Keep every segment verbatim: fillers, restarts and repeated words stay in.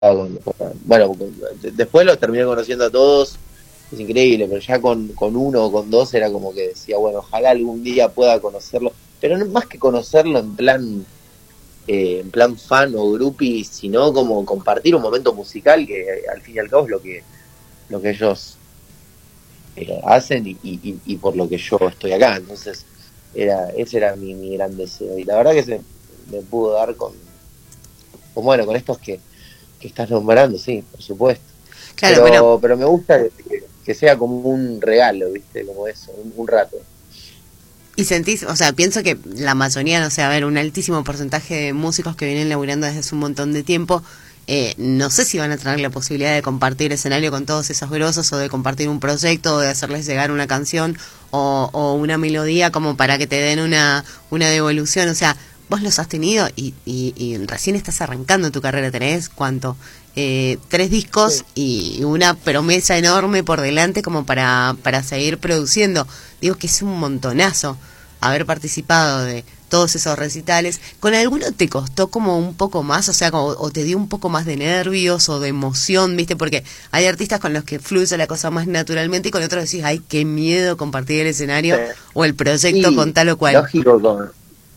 con, con- bueno, con- después los terminé conociendo a todos, es increíble, pero ya con, con uno o con dos era como que decía, bueno, ojalá algún día pueda conocerlo, pero no más que conocerlo en plan, eh, en plan fan o groupie, sino como compartir un momento musical que eh, al fin y al cabo es lo que, lo que ellos eh, hacen y, y, y por lo que yo estoy acá. Entonces, era, ese era mi, mi gran deseo. Y la verdad que se me pudo dar con, con bueno, con estos que, que estás nombrando, sí, por supuesto. Claro, bueno, Pero, pero me gusta que, que sea como un regalo, ¿viste? Como eso, un, un rato. y sentís, o sea, pienso que la mayoría, no sé, a ver, un altísimo porcentaje de músicos que vienen laburando desde hace un montón de tiempo, eh, no sé si van a tener la posibilidad de compartir escenario con todos esos grosos o de compartir un proyecto o de hacerles llegar una canción o, o una melodía como para que te den una, una devolución, o sea, vos los has tenido y, y, y recién estás arrancando tu carrera, tenés cuánto, eh, tres discos Sí. y una promesa enorme por delante como para, para seguir produciendo. Digo que es un montonazo haber participado de todos esos recitales. ¿Con alguno te costó como un poco más? O sea, como, o te dio un poco más de nervios o de emoción, ¿viste? Porque hay artistas con los que fluye la cosa más naturalmente y con otros decís, ay, qué miedo compartir el Sí. escenario o el proyecto con Y tal o cual. lógico con,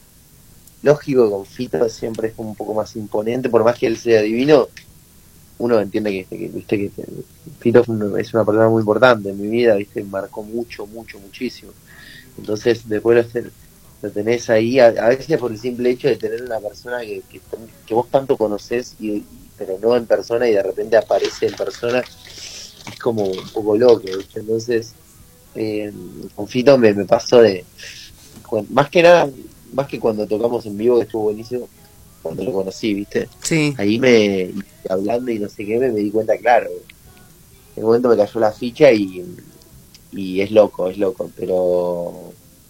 lógico con Fito siempre es un poco más imponente, por más que él sea divino, uno entiende que, que, viste que Fito es una, es una persona muy importante en mi vida, viste, marcó mucho, mucho, muchísimo. Entonces después lo, ten- lo tenés ahí, a, a veces por el simple hecho de tener una persona que, que, que vos tanto conocés, y, y- pero no en persona, y de repente aparece en persona, es como un poco loco, ¿viste? Entonces, eh, con Fito me, me pasó de, cu- más que nada, más que cuando tocamos en vivo, que estuvo buenísimo, cuando lo conocí, ¿viste? Sí. Ahí me, hablando y no sé qué, me, me di cuenta, claro, en un momento me cayó la ficha y, y es loco, es loco, pero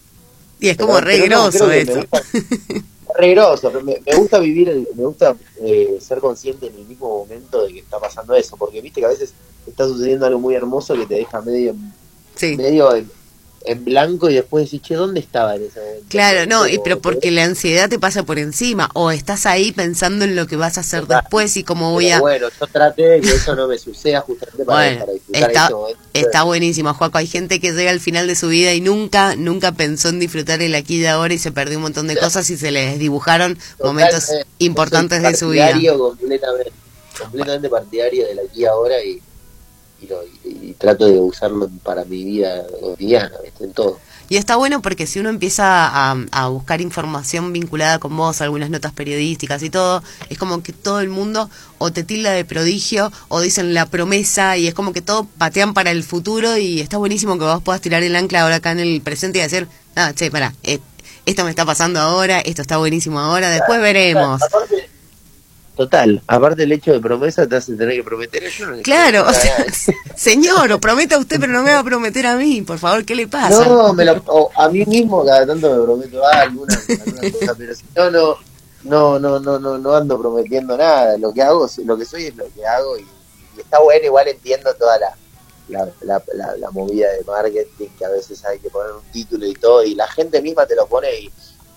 Y es como pero re pero no, creo groso que me eso. gusta, re groso, pero me, me gusta vivir, el- me gusta eh, ser consciente en el mismo momento de que está pasando eso, porque viste que a veces está sucediendo algo muy hermoso que te deja medio, Sí. medio en, en blanco y después decís, che, ¿dónde estaba en ese momento? Claro, no, ¿Viste? y Como pero que te porque la ansiedad te pasa por encima, o estás ahí pensando en lo que vas a hacer total. después y cómo voy Pero a... bueno, yo traté de que eso no me suceda justamente para, Bueno, para disfrutar ese está, momento. está buenísimo, Joaco. Hay gente que llega al final de su vida y nunca, nunca pensó en disfrutar el aquí y ahora y se perdió un montón de cosas y se les dibujaron momentos Totalmente, yo soy importantes de su vida. partidario completamente, completamente partidario de la aquí ahora y, y, lo, y, y trato de usarlo para mi vida cotidiana, ¿viste? En todo. Y está bueno porque si uno empieza a, a buscar información vinculada con vos, algunas notas periodísticas y todo, es como que todo el mundo o te tilda de prodigio o dicen la promesa y es como que todo patean para el futuro y está buenísimo que vos puedas tirar el ancla ahora acá en el presente y decir, ah, che, pará, eh, esto me está pasando ahora, esto está buenísimo ahora, después Claro, veremos. aparte, total, aparte el hecho de promesa te hace tener que prometer, yo no le quiero Claro, o prometer a sea, nadie. señor, o prometa usted, pero no me va a prometer a mí, por favor, ¿qué le pasa? No, me lo, o a mí mismo cada tanto me prometo ah, alguna, alguna cosa, pero si no, no, no, no, no, no, no ando prometiendo nada. Lo que hago, lo que soy es lo que hago y, y está bueno, igual entiendo toda la, la, la, la, la movida de marketing, que a veces hay que poner un título y todo, y la gente misma te lo pone y,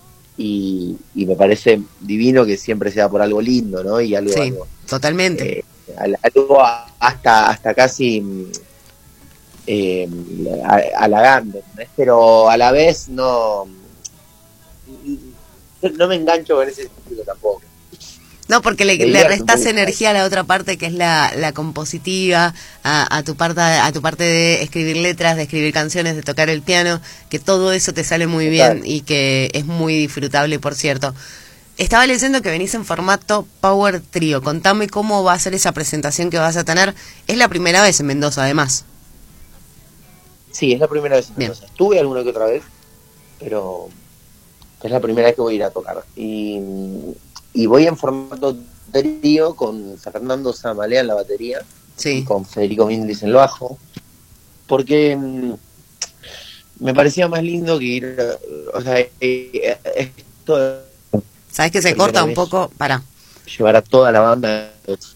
y, y me parece divino que siempre sea por algo lindo, ¿no? Y algo, Sí, algo, totalmente. eh, algo hasta, hasta casi eh, halagando, ¿entendés? Pero a la vez no, no me engancho con ese estilo tampoco. No, porque le, Me le divierte un restás poco. energía a la otra parte que es la, la compositiva, a, a tu parte a tu parte de escribir letras, de escribir canciones, de tocar el piano, que todo eso te sale muy bien Total. y que es muy disfrutable, por cierto. Estaba leyendo que venís en formato Power Trio. Contame cómo va a ser esa presentación que vas a tener. Es la primera vez en Mendoza, además. Sí, es la primera vez en Bien. Mendoza. Estuve alguna que otra vez, pero es la primera vez que voy a ir a tocar. Y, y voy en formato trío con Fernando Zamalea en la batería y Sí. con Federico Mindlis en el bajo, porque mm, me parecía más lindo que ir, a- o sea, eh, esto es ¿Sabés que la se corta primera un vez poco? Pará. llevar a toda la banda.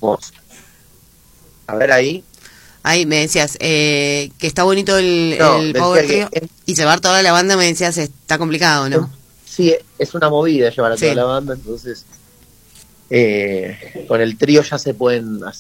A ver ahí. Ahí me decías eh, que está bonito el, No, el Power decía que Trio es, y llevar toda la banda me decías está complicado, es- ¿no? sí, es una movida llevar a toda Sí. la banda, entonces eh, con el trío ya se pueden